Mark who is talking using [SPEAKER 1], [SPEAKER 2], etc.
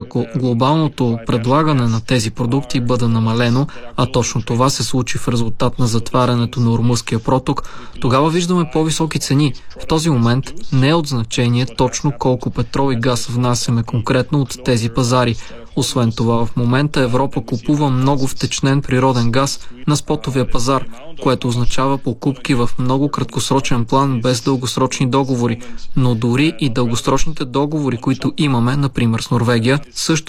[SPEAKER 1] ако глобалното предлагане на тези продукти бъде намалено, а точно това се случи в резултат на затварянето на Ормузския проток, тогава виждаме по-високи цени. В този момент не е от значение точно колко петрол и газ внасяме конкретно от тези пазари. Освен това, в момента Европа купува много втечнен природен газ на спотовия пазар, което означава покупки в много краткосрочен план без дългосрочни договори. Но дори и дългосрочните договори, които имаме, например с Норвегия, също